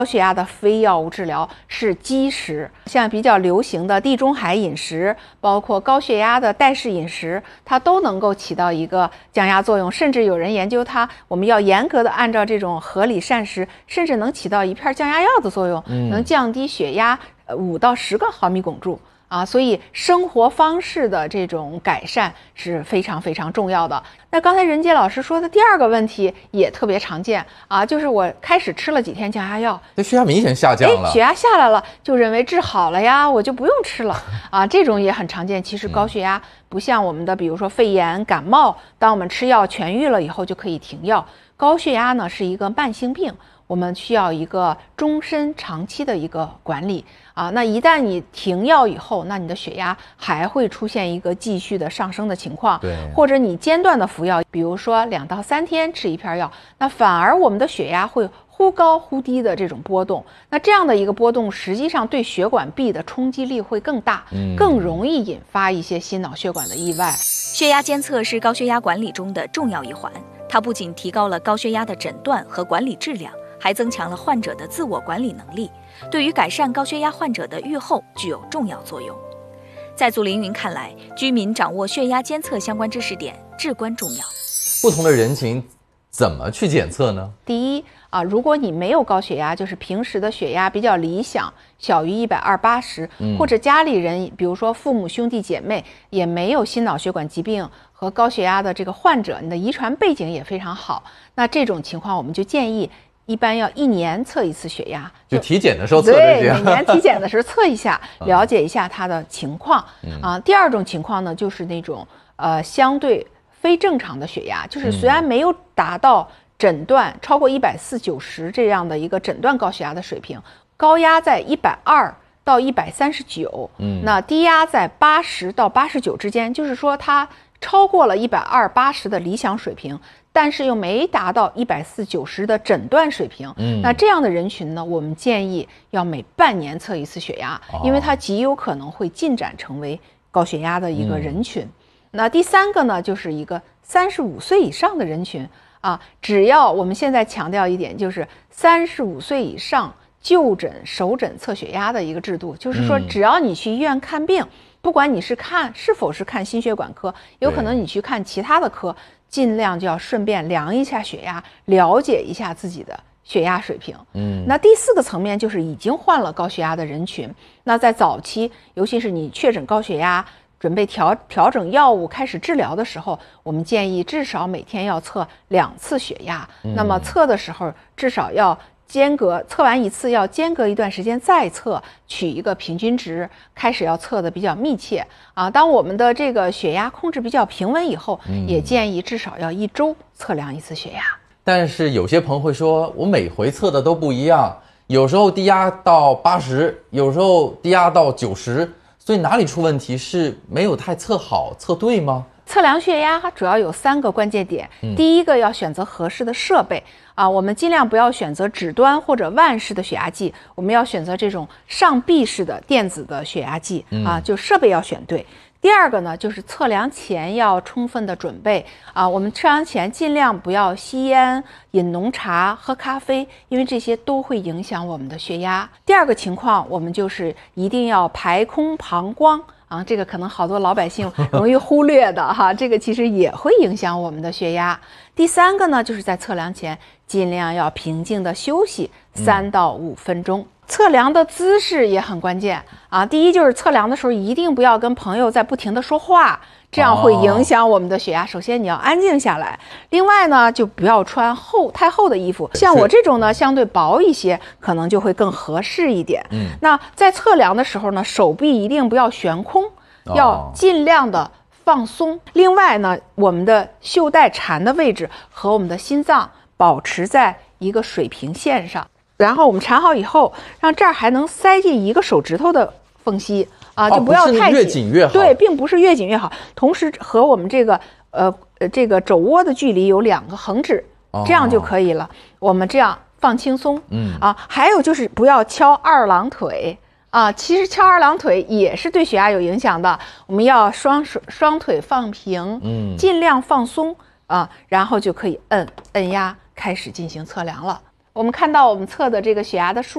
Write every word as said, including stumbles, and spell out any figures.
高血压的非药物治疗是基石，像比较流行的地中海饮食，包括高血压的代谢饮食，它都能够起到一个降压作用。甚至有人研究它，我们要严格的按照这种合理膳食，甚至能起到一片降压药的作用，嗯、能降低血压五到十个毫米汞柱。啊，所以生活方式的这种改善是非常非常重要的。那刚才任杰老师说的第二个问题也特别常见啊，就是我开始吃了几天降压药， 这血压明显下降了， 血压下来了，就认为治好了呀，我就不用吃了啊，这种也很常见。其实高血压不像我们的，比如说肺炎、感冒，当我们吃药痊愈了以后就可以停药。高血压呢是一个慢性病，我们需要一个终身长期的一个管理啊。那一旦你停药以后，那你的血压还会出现一个继续的上升的情况， 对， 或者你间断的服药，比如说两到三天吃一片药，那反而我们的血压会忽高忽低的这种波动。那这样的一个波动，实际上对血管壁的冲击力会更大，嗯、更容易引发一些心脑血管的意外。 血压监测是高血压管理中的重要一环，它不仅提高了高血压的诊断和管理质量，还增强了患者的自我管理能力，对于改善高血压患者的预后具有重要作用。在祖凌云看来，居民掌握血压监测相关知识点至关重要。 不同的人群怎么去检测呢？ 第一啊，如果你没有高血压，就是平时的血压比较理想，小于一百二八十，或者家里人，比如说父母兄弟姐妹也没有心脑血管疾病和高血压的这个患者，你的遗传背景也非常好，那这种情况我们就建议一般要一年测一次血压， 就体检的时候测这些， 对，每年体检的时候测一下，了解一下它的情况、嗯、啊。第二种情况呢，就是那种呃相对非正常的血压，就是虽然没有达到诊断超过一百四九十这样的一个诊断高血压的水平，高压在一百二到一百三十九，嗯，那低压在八十到八十九之间，就是说它超过了一百二八十的理想水平，但是又没达到一百四九十的诊断水平。嗯，那这样的人群呢，我们建议要每半年测一次血压，哦、因为它极有可能会进展成为高血压的一个人群。嗯、那第三个呢，就是一个三十五岁以上的人群啊，只要我们现在强调一点，就是三十五岁以上就诊首诊测血压的一个制度，就是说只要你去医院看病，嗯、不管你是看是否是看心血管科，有可能你去看其他的科，尽量就要顺便量一下血压，了解一下自己的血压水平。嗯，那第四个层面就是已经患了高血压的人群，那在早期，尤其是你确诊高血压，准备调调整药物开始治疗的时候，我们建议至少每天要测两次血压。嗯、那么测的时候至少要间隔，测完一次要间隔一段时间再测，取一个平均值，开始要测的比较密切啊。当我们的这个血压控制比较平稳以后，嗯、也建议至少要一周测量一次血压。 但是有些朋友会说，我每回测的都不一样，有时候低压到八十，有时候低压到九十。所以哪里出问题？是没有太测好测对吗？ 测量血压主要有三个关键点，嗯、第一个要选择合适的设备啊，我们尽量不要选择指端或者腕式的血压计，我们要选择这种上臂式的电子的血压计、嗯、啊，就设备要选对。第二个呢，就是测量前要充分的准备啊，我们测量前尽量不要吸烟、饮浓茶、喝咖啡，因为这些都会影响我们的血压。第二个情况，我们就是一定要排空膀胱啊，这个可能好多老百姓容易忽略的哈，这个其实也会影响我们的血压。第三个呢，就是在测量前尽量要平静的休息三到五分钟。嗯，测量的姿势也很关键啊！第一就是测量的时候一定不要跟朋友在不停的说话，这样会影响我们的血压。首先你要安静下来，另外呢就不要穿厚太厚的衣服，像我这种呢相对薄一些，可能就会更合适一点。嗯，那在测量的时候呢，手臂一定不要悬空，要尽量的放松。另外呢，我们的袖带缠的位置和我们的心脏保持在一个水平线上。然后我们缠好以后，让这儿还能塞进一个手指头的缝隙啊，就不要太紧， 哦、不是越紧越好。 对，并不是越紧越好。同时和我们这个呃这个肘窝的距离有两个横指，这样就可以了。哦、我们这样放轻松，嗯啊，还有就是不要敲二郎腿啊。其实敲二郎腿也是对血压有影响的。我们要双手双腿放平，嗯，尽量放松啊，然后就可以摁摁压开始进行测量了。我们看到我们测的这个血压的数